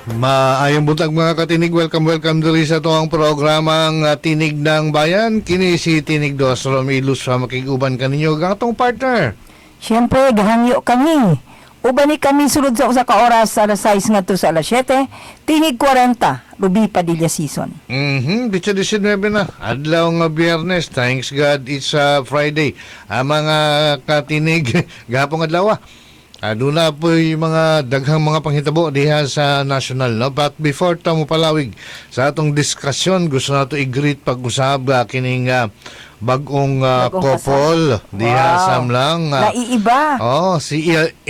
Maayong buntag mga katinig, welcome diri sa tuwang programang Tinig ng Bayan. Kini si Tinig Dos Romilus sa makiguban kaninyo gatong partner. Siyempre, gahangyo kami. Ubani kami sulod sa usa ka oras sa alas 6 ngadto sa alas 7, Tinig 40, Ruby Padilla Season. Bitsa 19 na. Adlaw nga Biyernes. Thanks God it's Friday. Mga katinig, gapong adlaw. Doon po yung mga daghang mga panghitabo diha sa national, no? But before mo palawig sa atong diskusyon, gusto nato i-greet pag-usab kining bagong couple diha sa Amlang. Naiiba. Si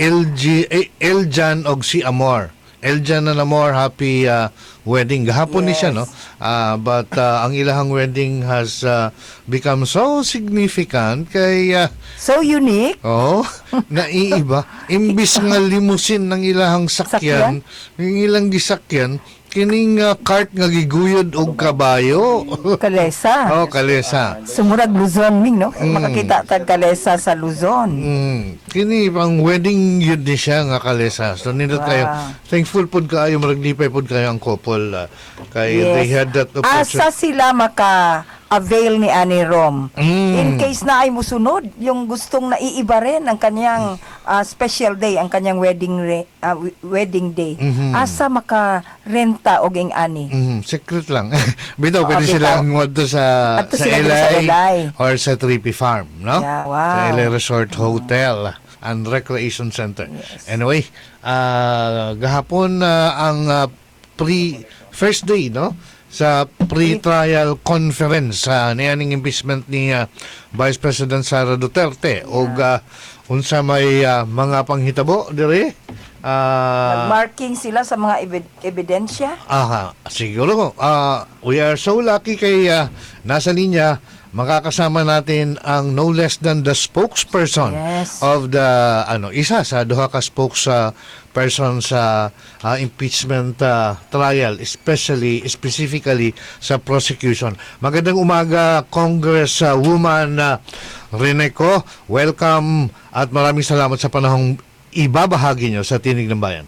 Eljan og si Amor. Eljan and Amor, happy wedding. Gahapon ni siya, no? But ang ilahang wedding has become so significant kay So unique. naiiba. Imbis nga limusin ng ilahang sakyan, yung ilang gisakyan, kining cart nga giguyod og kabayo. Kalesa. Kalesa. Sumurag Luzon, Ming, no? Makakita tag Kalesa sa Luzon. Kini pang wedding yun ni siya nga kalesa. So nindot kayo. Thankful pod kayo, maraglipay pod kayo ang couple. Kay they had that opportunity. Asa sila maka-avail ni Ani Rom? In case na ay musunod, yung gustong naiiba rin ang kanyang special day, ang kanyang wedding day. Asa maka-renta og ing Ani? Secret lang. Bitaw, pwede silang wadto sa LA or sa Trippy Farm, no? Yeah, wow. Sa LA Resort Hotel and Recreation Center. Yes. Anyway, gahapon ang first day, no? Sa pre-trial conference niyaning impeachment ni Vice President Sara Duterte og unsa may mga panghitabo diri. Nag-marking sila sa mga ebidensya. Siguro we are so lucky kay nasa linya makakasama natin ang no less than the spokesperson of the isa sa duha ka spokesperson sa impeachment trial, specifically sa prosecution. Magandang umaga, Congresswoman Reneco. Welcome at maraming salamat sa panahong ibabahagi nyo sa Tinig ng Bayan.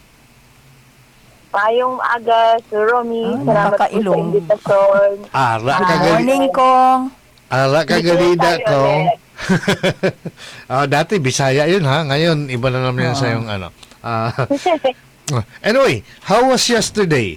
Payong aga, Sir Romy. Salamat po sa invitasyon. Morning, Kong. Ara kagalida, Kong. Dati Bisaya yun, ha? Ngayon, iba na naman yun sa yung Anyway, how was yesterday?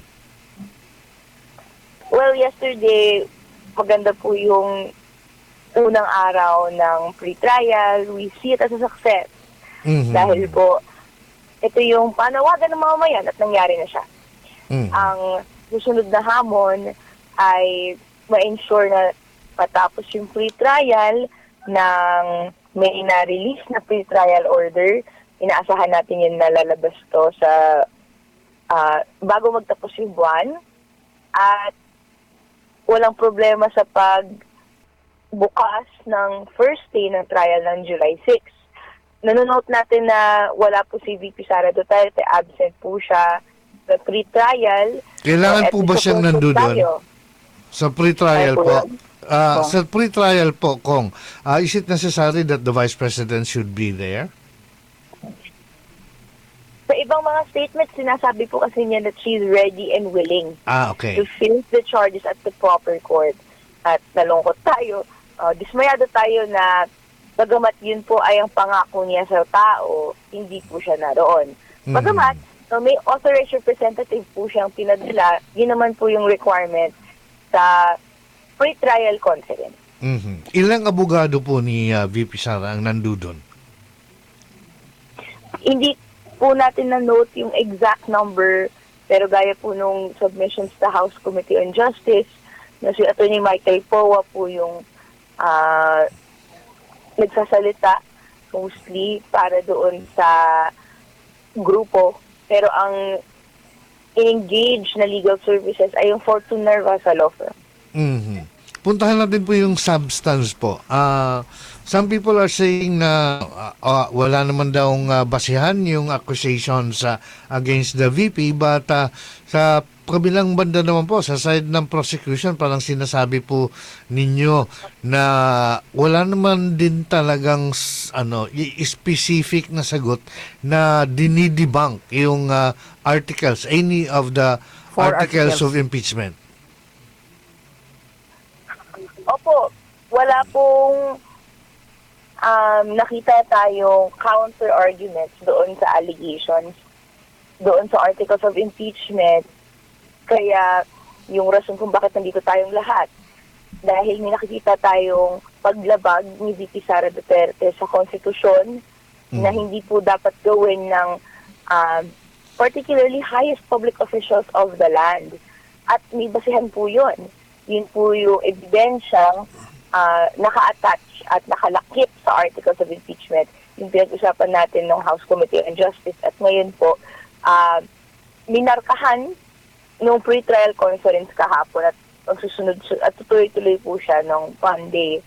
Well, yesterday, maganda po yung unang araw ng pre-trial. We see it as a success. Dahil po, ito yung panawagan ng mamamayan at nangyari na siya. Ang susunod na hamon ay ma-ensure na patapos yung pre-trial ng may na-release na pre-trial order. Inaasahan natin yun na lalabas to sa bago magtapos yung buwan. At walang problema sa pagbukas ng first day ng trial ng July 6. Nanonote natin na wala po si VP Sara Duterte, absent po siya sa pre-trial. Kailangan po ba siyang nandoon? Sa pre-trial po? Sa pre-trial po, Kong, is it necessary that the Vice President should be there? Sa ibang mga statements, sinasabi po kasi niya that she's ready and willing to face the charges at the proper court. At nalungkot tayo, dismayado tayo na bagamat yun po ay ang pangako niya sa tao, hindi po siya naroon. Bagamat, may authorized representative po siyang pinadala, yun naman po yung requirement sa pre-trial conference. Ilang abogado po ni VP Sara ang nandudon? Hindi po natin na-note yung exact number, pero gaya po nung submissions sa House Committee on Justice, na si Atty. Michael Powa po yung nagsasalita mostly para doon sa grupo. Pero ang engaged na legal services ay yung Fortune Nerva sa law firm. Puntahan natin po yung substance po. some people are saying na wala naman daw basihan yung accusations against the VP, but sa kabilang banda naman po, sa side ng prosecution, parang sinasabi po ninyo na wala naman din talagang specific na sagot na dinidebunk yung articles, any of the Four articles articles of impeachment. Opo, wala pong nakita tayong counter arguments doon sa allegations, doon sa articles of impeachment. Kaya yung rason kung bakit nandito tayong lahat, dahil may nakikita tayong paglabag ni VP Sara Duterte sa konstitusyon na hindi po dapat gawin ng particularly highest public officials of the land. At may basihan po yun. Yun po yung ebidensyang naka-attach at nakalakip sa articles of impeachment. Yung pinag-usapan natin ng House Committee on Justice. At ngayon po, minarkahan nung pre-trial conference kahapon at magsusunod at tuloy-tuloy po siya nung Monday.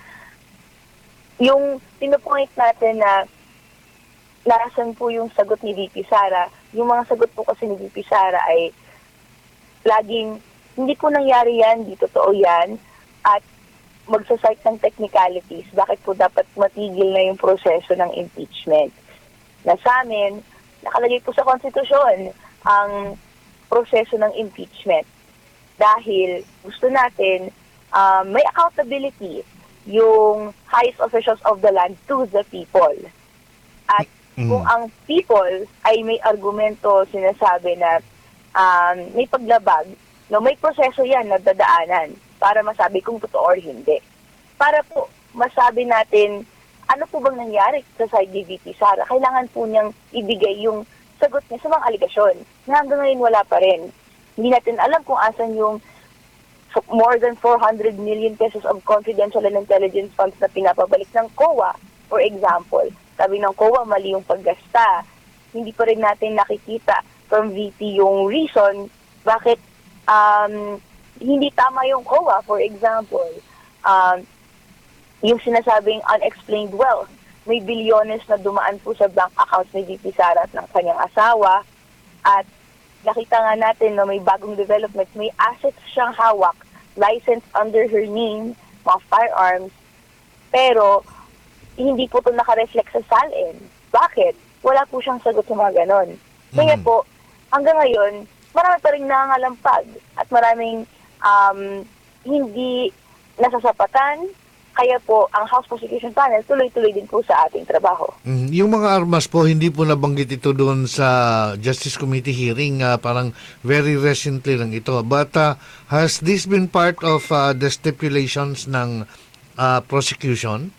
Yung pinupoint natin na nasan po yung sagot ni VP Sara, yung mga sagot po kasi ni VP Sara ay laging hindi po nangyari yan, di totoo yan, at magsasite ng technicalities. Bakit po dapat matigil na yung proseso ng impeachment? Na sa amin, nakalagay po sa konstitusyon ang proseso ng impeachment dahil gusto natin may accountability yung highest officials of the land to the people. At kung ang people ay may argumento, sinasabi na may paglabag, no, may proseso yan na dadaanan para masabi kung totoo or hindi. Para po masabi natin ano po bang nangyari sa side ni VP Sara, kailangan po niyang ibigay yung sagot niya sa mga aligasyon na hanggang ngayon wala pa rin. Hindi natin alam kung asan yung more than 400 million pesos of confidential and intelligence funds na pinapabalik ng COA. For example, sabi ng COA, mali yung paggasta. Hindi pa rin natin nakikita from VP yung reason bakit hindi tama yung COA. For example, yung sinasabing unexplained wealth. May bilyones na dumaan po sa bank accounts ni VP Sara at ng kanyang asawa. At nakita nga natin na may bagong developments, may assets siyang hawak, licensed under her name, mga firearms, pero hindi po ito nakareflect sa salin. Bakit? Wala po siyang sagot sa mga ganon. Kaya po, hanggang ngayon, marami pa rin nangangalampag at maraming hindi nasasapatan. Kaya po, ang House Prosecution Panel tuloy-tuloy din po sa ating trabaho. Yung mga armas po, hindi po nabanggit ito doon sa Justice Committee hearing. Parang very recently lang ito. But has this been part of the stipulations ng prosecution?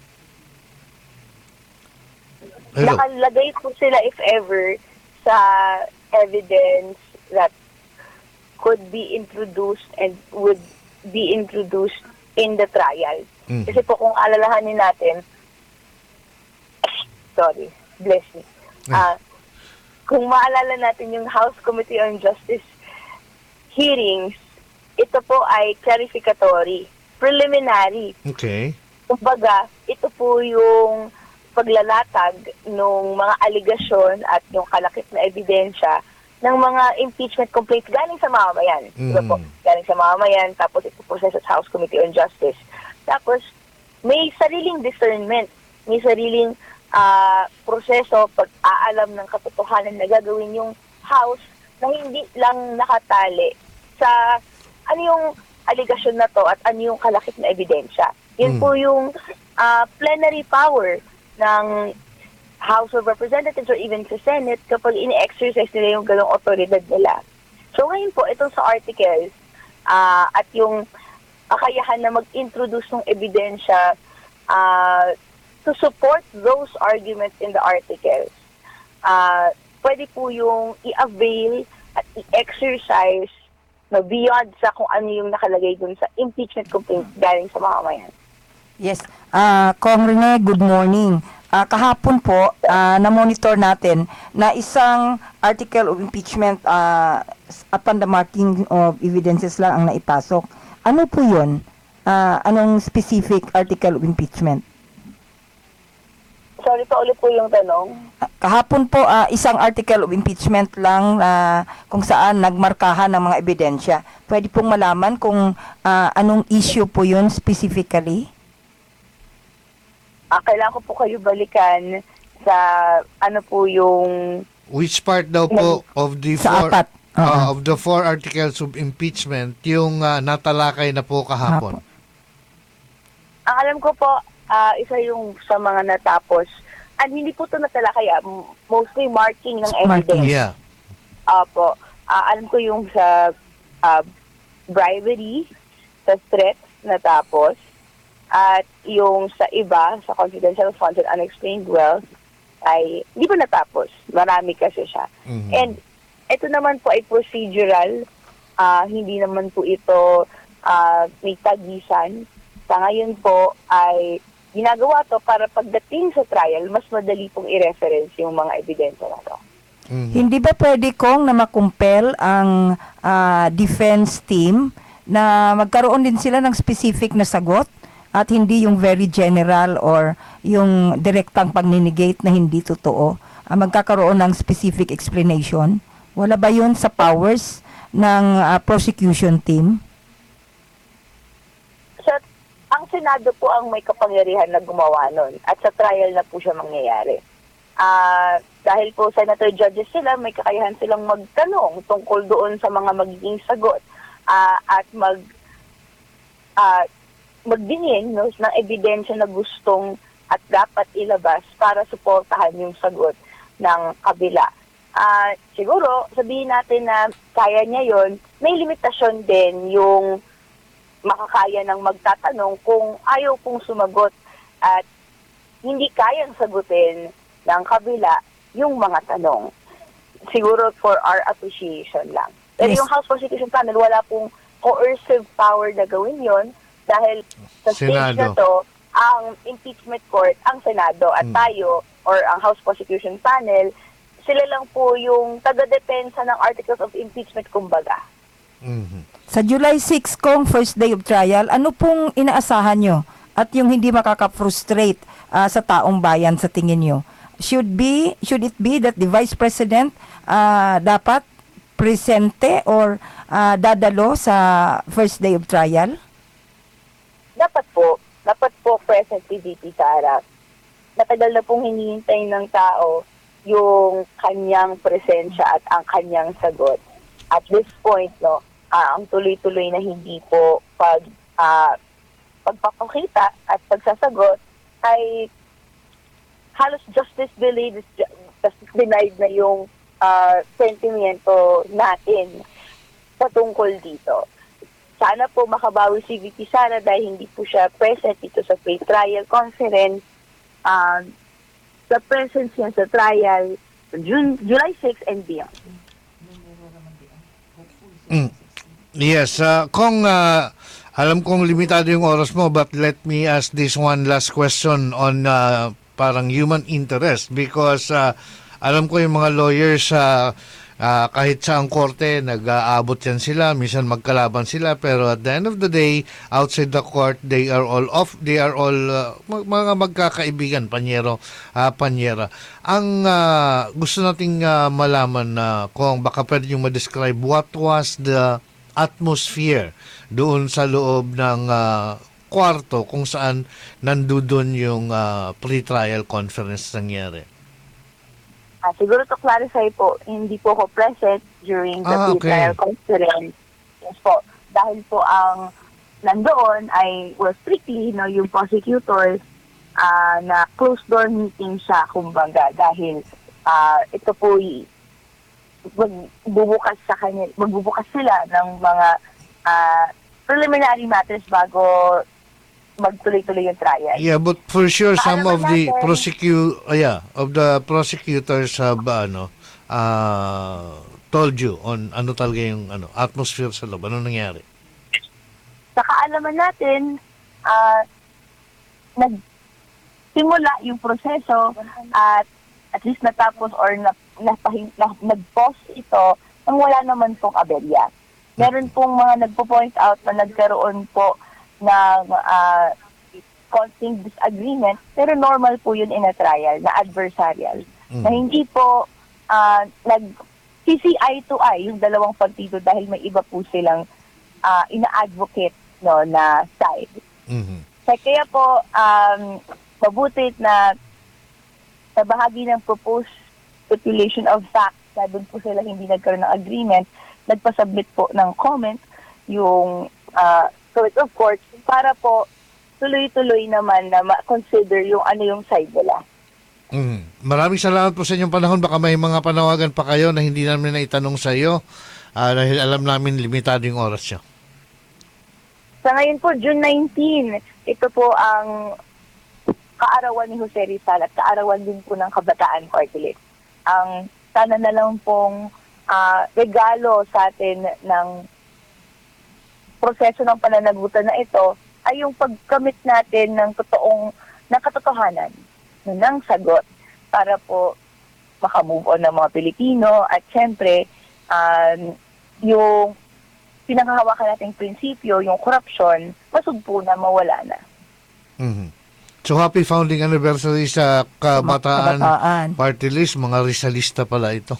Hello? Nakalagay po sila, if ever, sa evidence that could be introduced and would be introduced in the trial. Kasi po kung alalahanin natin, sorry, bless me. Kung maalala natin yung House Committee on Justice hearings, ito po ay clarificatory, preliminary. Okay. Kumbaga, ito po yung paglalatag ng mga aligasyon at yung kalakip na ebidensya ng mga impeachment complaints galing sa mamamayan. Diba po? Galing sa mamamayan, tapos ito process sa House Committee on Justice. Tapos, may sariling discernment, may sariling proseso, pag-aalam ng katotohanan na gagawin yung House na hindi lang nakatali sa ano yung aligasyon na to at ano yung kalakip na ebidensya. Yun po yung plenary power ng House of Representatives or even sa Senate kapag ini-exercise nila yung ganong otoridad nila. So ngayon po, itong sa articles at yung kakayahan na mag-introduce ng ebidensya to support those arguments in the articles. Pwede po yung i-avail at i-exercise beyond sa kung ano yung nakalagay dun sa impeachment complaint galing sa mamamayan. Yes. Kong Rene, good morning. Kahapon po, na-monitor natin na isang article of impeachment upon the marking of evidences lang ang naipasok. Ano po yun? Anong specific article of impeachment? Sorry pa ulit po yung tanong. Kahapon po, isang article of impeachment lang kung saan nagmarkahan ng mga ebidensya. Pwede pong malaman kung anong issue po yun specifically? Kailangan ko po kayo balikan sa ano po yung... Which part daw po of the Sa apat. of the 4 articles of impeachment yung natalakay na po kahapon? Ang alam ko po, isa yung sa mga natapos. And hindi po ito natalakay, mostly marking ng evidence. Yeah. Opo. Alam ko yung sa bribery, sa threats natapos, at yung sa iba, sa confidential funds and unexplained wealth, ay hindi pa natapos. Marami kasi siya. Mhm. And ito naman po ay procedural. Hindi naman po ito may tagisan. Sa ngayon po ay ginagawa to para pagdating sa trial, mas madali pong i-reference yung mga ebidensya na to. Mhm. Hindi ba pwede kong na makumpel ang defense team na magkaroon din sila ng specific na sagot at hindi yung very general or yung direktang pagninegate na hindi totoo? Magkakaroon ng specific explanation? Wala ba yun sa powers ng prosecution team? So, ang Senado po ang may kapangyarihan na gumawa nun at sa trial na po siya mangyayari. Dahil po senator judges sila, may kakayahan silang magtanong tungkol doon sa mga magiging sagot at magdingin ng ebidensya na gustong at dapat ilabas para suportahan yung sagot ng kabila. Siguro, sabihin natin na kaya niya yon, may limitasyon din yung makakaya ng magtatanong kung ayaw pong sumagot at hindi kayang sagutin ng kabila yung mga tanong. Siguro for our appreciation lang. Pero Yes. yung House Prosecution Panel, wala pong coercive power na gawin yon dahil sa stage na Senado. to, ang impeachment court, ang Senado at tayo, or ang House Prosecution Panel, sila lang po yung taga-depensa ng articles of impeachment, kumbaga. Mhm. Sa July 6 kong first day of trial, ano pong inaasahan nyo? At yung hindi makaka-frustrate sa taong bayan sa tingin nyo? Should it be that the Vice President dapat presente or dadalo sa first day of trial? Dapat po present si VP Sara. Matagal na pong hinihintay ng tao yung kanyang presensya at ang kanyang sagot. At this point, ang tuloy-tuloy na hindi po pagpapakita at pagsasagot ay halos justice delayed, justice denied na yung sentimento natin patungkol dito. Sana po makabawi si VP Sara dahil hindi po siya present dito sa pre-trial conference. Sa presence niya sa trial, July 6 and beyond. Yes, kung alam kong limitado yung oras mo, but let me ask this one last question on parang human interest because alam ko yung mga lawyers kahit sa ang korte nag-aabot yan sila, minsan magkalaban sila, pero at the end of the day outside the court they are all mga magkakaibigan, panyera. Ang gusto nating malaman kung baka pwede nyo ma-describe what was the atmosphere doon sa loob ng kwarto kung saan nandudon yung pre-trial conference nangyari. Siguro to clarify po, hindi po ako present during the pre-trial conference. Yes po. Dahil po ang nandoon ay strictly yung prosecutors na closed door meeting siya, kumbaga, dahil ito po magbubukas sila ng mga preliminary matters bago magtuloy-tuloy yung trial. Yeah, but for sure some of the natin, prosecutors have told you on ano talaga yung atmosphere sa loob. Ano nangyari? Sa kaalaman natin, nagsimula yung proseso at least natapos or nag-pause ito nang wala naman pong aberya. Meron pong mga nagpo-point out na nagkaroon po ng konting disagreement, pero normal po yun in a trial, na adversarial. Na hindi po nag-eye to eye yung dalawang partido dahil may iba po silang ina-advocate no, na side. Kaya po, mabuti na sa bahagi ng proposed stipulation of facts na doon po sila hindi nagkaroon ng agreement, nagpasubmit po ng comment yung Court of Courts para po tuloy-tuloy naman na ma-consider yung ano yung side nila. Maraming salamat po sa inyong panahon. Baka may mga panawagan pa kayo na hindi namin naitanong sa iyo dahil alam namin limitado yung oras nyo. Sa ngayon po, June 19, ito po ang kaarawan ni Jose Rizal at kaarawan din po ng Kabataan Party List. Ang sana na lang pong regalo sa atin ng proseso ng pananagutan na ito ay yung pagkamit natin ng katotohanan ng sagot para po makamove on ng mga Pilipino at syempre yung pinanghahawakan nating prinsipyo, yung corruption, masugpo na, mawala na. So, happy founding anniversary sa Kabataan Party List. Mga Rizalista pala ito.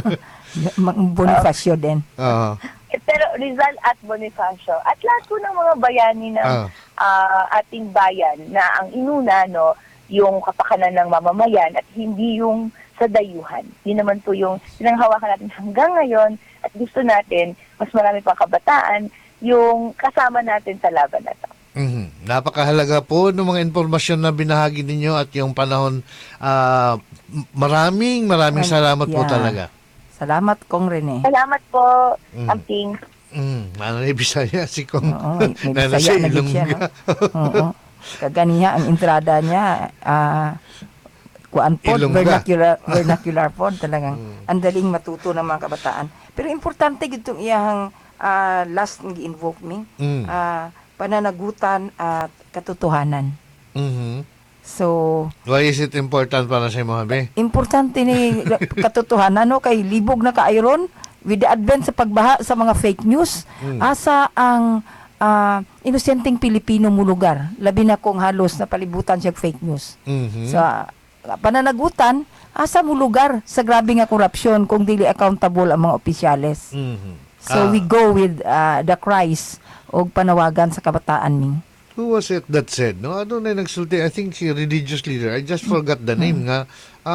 Bonifacio din. Pero Rizal at Bonifacio at lahat po ng mga bayani ng ating bayan na ang inuna, no, yung kapakanan ng mamamayan at hindi yung sa dayuhan. Yun naman po yung pinanghawakan natin hanggang ngayon at gusto natin, mas marami pang kabataan, yung kasama natin sa laban na to. Napakahalaga po ng mga informasyon na binahagi ninyo at yung panahon. Maraming salamat po talaga. Salamat, Kong Rene. Salamat po, Amping. Manay Bisaya si Kong. Oo, may Bisaya na gid siya. Oo. Kaganiya ang entrada niya, kuan pod, vernacular pod, talagang ang daling matuto ng mga kabataan. Pero importante gitong iyang last ng gi-invoke me, pananagutan at katotohanan. So, why is it important para sa mga be? Importante ni katotohanan, no, kay libog na ka-iron with the advent sa pagbaha sa mga fake news, asa ang inosenteng Pilipino mulugar, labi na kung halos na palibutan siya fake news. Sa pananagutan, asa mulugar sa grabe nga korupsyon kung dili accountable ang mga opisyales. So we go with the cries o panawagan sa kabataan ning. Who was it that said? No, ano na nagsulti? I think si religious leader. I just forgot the name nga.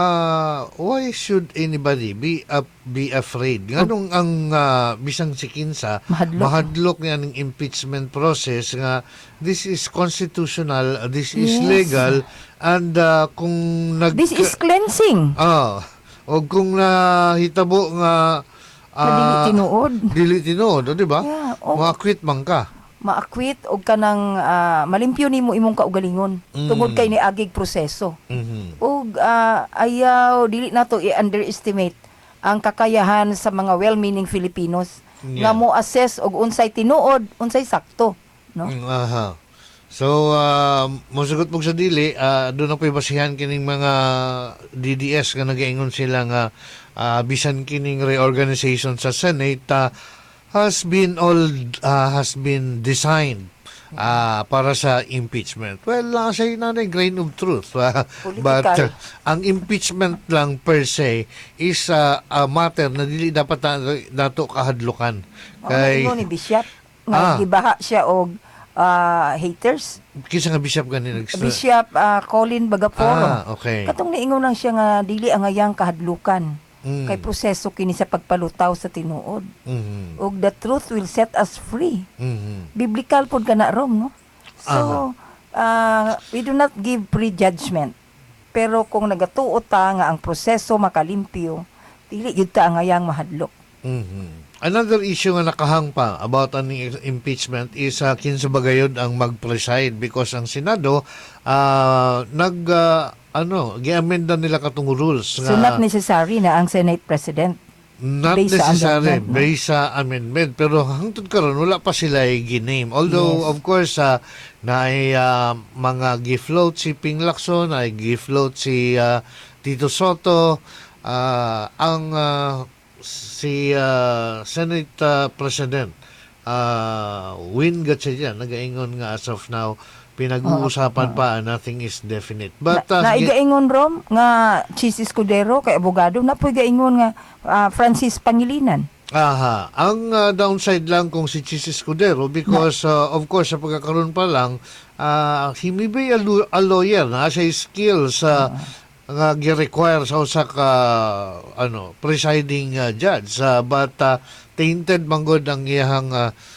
Why should anybody be afraid? Nganong ang bisang si Kinsa mahadlok nga ng impeachment process nga this is constitutional, this is legal, and kung this is cleansing. O kung nahitabo nga dili tinuod, di ba? Yeah, ma-acquit man ka. Ma-acquit og kanang malimpyo nimo imong kaugalingon tungod kay niagig proseso. Og ayaw dili nato i-underestimate ang kakayahan sa mga well-meaning Filipinos nga mo assess og unsay tinuod, unsay sakto, no? So, mosugot mo sa dili, doon na po'y basihan kining mga DDS nga nag-iingon sila nga bisan kining reorganization sa Senate has been designed para sa impeachment. Well, say na grain of truth. But ang impeachment lang per se is a matter na dili dapat nato kahadlukan. Kay ni Bishop nga gibaha siya og haters. Kinsa nga Bishop ganin Bishop Colin Bagaporo. Okay. Katong niingon lang siya nga dili ang ayang kahadlukan. Kay proseso kini sa pagpalutaw sa tinuod. Og the truth will set us free. Biblical pod kana rom, no? So, we do not give prejudgment. Pero kung nagatuo ta nga ang proseso makalimpyo, dili gyud ta ang ayang mahadlok. Another issue nga nakahang pa about an impeachment is kinsa bagayod ang mag-preside because ang Senado gi-amenda nila katong rules nga. So not necessary na ang Senate President. Not necessary based sa amendment. Pero hangtod karon wala pa sila giname. Although of course na ay mga gi-float si Ping Lacson, ay gi-float si Tito Soto, si Senate President wingat siya dyan. Nagaingon nga as of now, pinag-uusapan pa, nothing is definite. But, naigaingon Rom nga Chis Escudero kay abogado na po gaingon nga Francis Pangilinan. Ang downside lang kung si Chis Escudero because of course sa pagkakaroon pa lang he may be a lawyer na siya skills nga gi-require sa usa ka presiding judge but tainted manggod ang iyang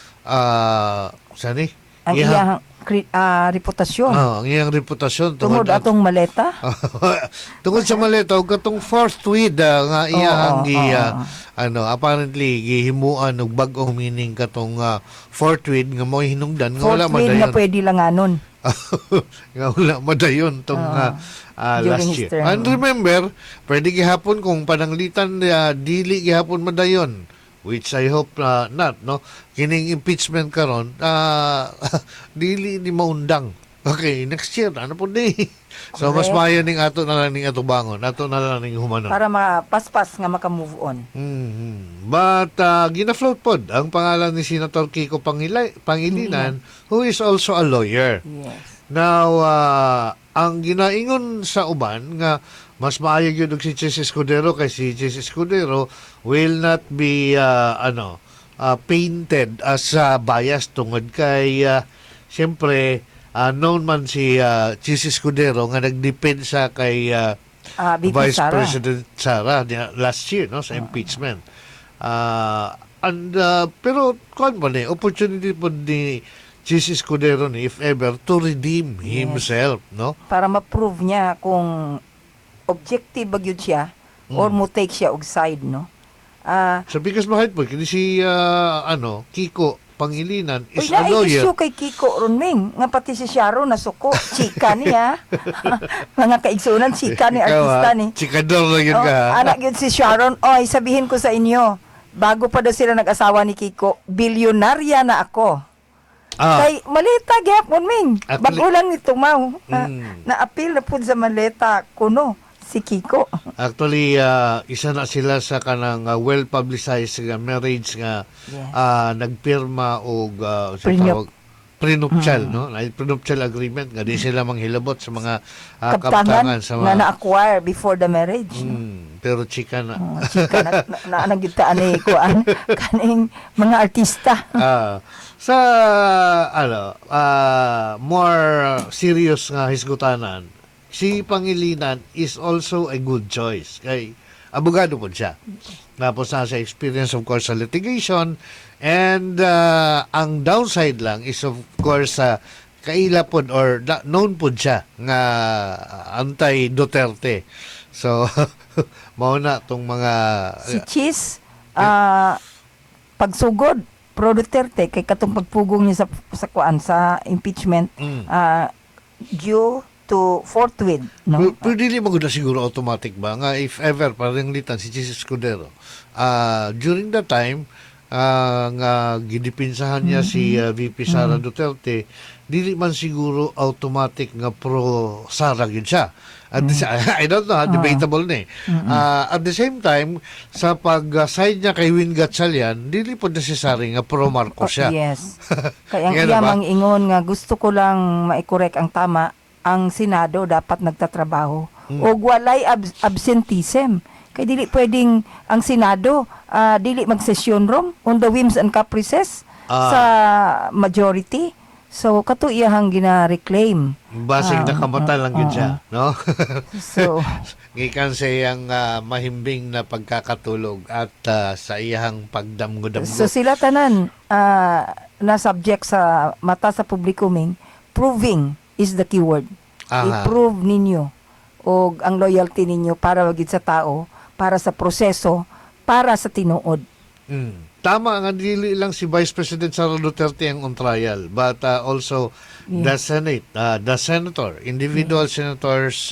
sani Ang iyang reputasyon. Ang iyang reputasyon Tungod atong maleta. Tungod sa maleta ug katong fourth tweet nga iyang apparently gihimuan og bag-ong meaning katong fourth tweet nga mo hinungdan nga wala madayon. Fourth tweet nga pwede langanon. Nga wala madayon tong last year. And remember, pwede gihapon kung pananglitan dili gihapon madayon, which I hope not, no? Kining impeachment karon dili ni maundang. Okay, next year ano po di. So mas maayo ning ato na lang ning ato bangon, ato na lang ning humanon. Para mapaspas nga maka-move on. But gina-float pod ang pangalan ni Senator Kiko Pangilinan, who is also a lawyer. Yes. Now, ang ginaingon sa uban nga mas maayo gyud og si Chis Escudero kay si Chis Escudero will not be painted as biased tungod kay siyempre known man si Chis Escudero nga nagdepend sa kay Vice Sara. President Sara last year no sa impeachment. Pero kon man opportunity po ni Chis Escudero ni if ever to redeem himself, no? Para ma-prove niya kung objective ba gyud siya or mo take siya og side, no? So because bakit po kini si Kiko Pangilinan is Uy, a lawyer. issue kay Kiko Runming nga pati si Sharon nasuko chika niya. Mga kaigsunan chika ni artista ni. Chikador lang yun ka. Anak yun si Sharon. Oy, sabihin ko sa inyo, bago pa daw sila nag-asawa ni Kiko, bilyonarya na ako. Kay maleta gyapon Ming. Bago lang ni tumaw. Na-appeal na pud sa maleta kuno si Kiko. Actually, isa na sila sa kanang well-publicized marriage nga nagpirma og prenuptial, no? Prenuptial agreement nga di sila manghilabot sa mga kaptangan sa mga na na-acquire before the marriage. Pero chika na. Chika na nagitaan ni kuan kaning mga artista. Sa more serious nga hisgutanan, si Pangilinan is also a good choice. Kay abogado po siya. Tapos nasa experience of course sa litigation and ang downside lang is of course kaila pod or known po siya nga anti-Duterte. So mao na tong mga si Chis pagsugod pro Duterte kay katong pagpugong niya sa kuan sa impeachment due to forthwith, no? Pero dili magud na siguro automatic ba nga if ever parang litan si Chis Escudero during that time nga gidipinsahan niya si VP Sara Duterte, dili man siguro automatic nga pro Sara gyud siya. I don't know, debatable ni. At the same time, sa pag-side niya kay Win Gatchalian, dili po necessary nga pro Marcos siya. Yes. Kaya ang iyamang ingon nga gusto ko lang maikorek ang tama, ang Senado dapat nagtatrabaho. O walay absenteeism. Kaya dili pwedeng ang Senado dili magsesyon rom on the whims and caprices sa majority. So kato iyahang gina-reclaim. Basig na kamatan lang yun siya, no? So gikan sa iyang mahimbing na pagkakatulog at sa iyang pagdamgo-damgo. So sila tanan na subject sa mata sa publiko Ming, proving is the keyword. I-prove ninyo o ang loyalty ninyo para wagid sa tao, para sa proseso, para sa tinuod. Tama nga dili lang si Vice President Sara Duterte ang on trial but also the Senate, the senator, individual senators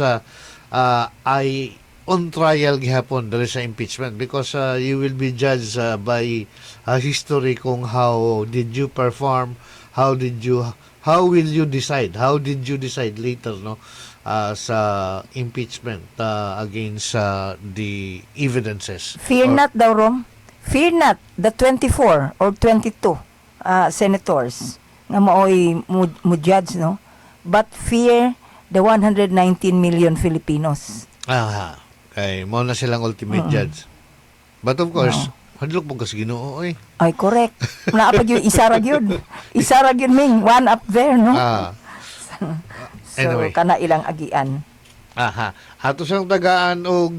ay on trial gihapon dali sa impeachment because you will be judged by history kung how did you perform, how did you decide later, no, sa impeachment against the evidences. Fear not daw Rom. Fear not the 24 or 22 senators nga maoy mo judge, no? But fear the 119 million Filipinos. Kay mo na silang ultimate judge. But of course, hadlok mo kasi Ginoo oy. Ay, correct. Naapag yung isarag yun. Isarag yun, Ming. One up there, no? So, Anyway. kana ilang agian. Hato siyang tagaan og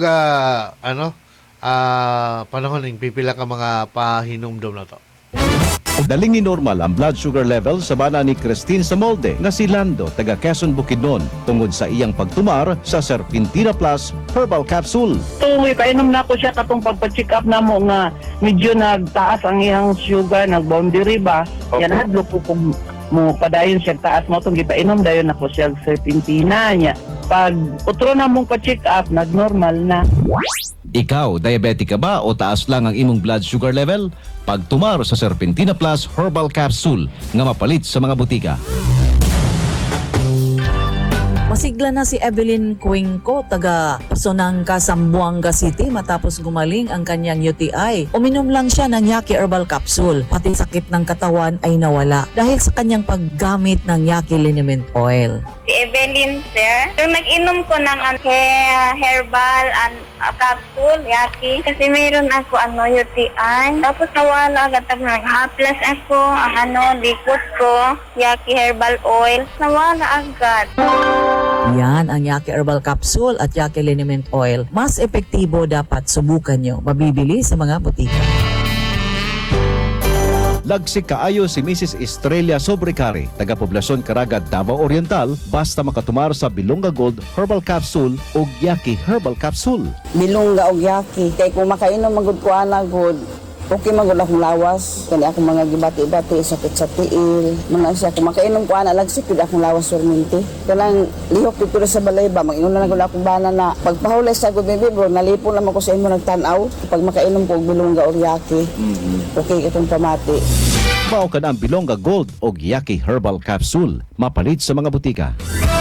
panahon ning pipila ka mga pahinumdom na to. Daling ni normal ang blood sugar level sa bana ni Christine Samolde nga si Lando taga Quezon Bukidnon tungod sa iyang pagtumar sa Serpentina Plus Herbal Capsule. Tuloy kainom na ko siya katong pagpa-check up na mo nga medyo nagtaas ang iyang sugar, nag-boundary ba? Yan hadlo ko kung mo padayon siya taas mo itong gipainom dayon ako siya Serpentina niya. Pag utro na mong pa-check up, nag-normal na. Ikaw, diabetic ka ba o taas lang ang imong blood sugar level? Pagtumar sa Serpentina Plus Herbal Capsule nga mapalit sa mga butika. Masigla na si Evelyn Cuenco, taga Pasonangka, Zamboanga City matapos gumaling ang kanyang UTI. Uminom lang siya ng Yaki Herbal Capsule. Pati sakit ng katawan ay nawala dahil sa kanyang paggamit ng Yaki Liniment Oil. Si Evelyn, sir. So, nag-inom ko ng herbal and capsule, Yaki. Kasi mayroon ako UTI. Tapos nawala agad nag-haplas ako ang liquid ko, Yaki Herbal Oil. Nawala agad. Yan ang Yaki Herbal Capsule at Yaki Liniment Oil. Mas epektibo, dapat subukan nyo. Mabibili sa mga butika. Lagsik kaayo si Mrs. Estrella Sobrecari, taga Poblasyon Caraga, Davao Oriental, basta makatumar sa Bilonga Gold Herbal Capsule o Yaki Herbal Capsule. Bilongga og Yaki. Kay kung makainom magud ko ana good, okay magud akong lawas. Kani akong mga gibati-bati, sakit sa tiil. Mga siya kung makainom ko ana lagsik gid akong lawas surminti. Kanang lihok pipiro sa balay ba, mag-ingon na gud akong bana na pagpahulay sa gud bibi bro, nalipon naman ko sa imo nagtan-aw. Pag makainom ko og Bilongga og Yaki, okay itong pamati. Mao ka na ang Bilonga Gold o Yaki Herbal Capsule, mapalit sa mga butika.